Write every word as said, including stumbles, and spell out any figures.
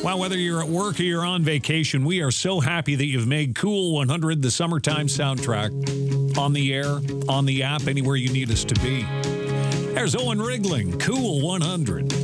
Well, whether you're at work or you're on vacation, we are so happy that you've made Cool one hundred the summertime soundtrack on the air, on the app, anywhere you need us to be. There's Owen Rigling, Cool one hundred.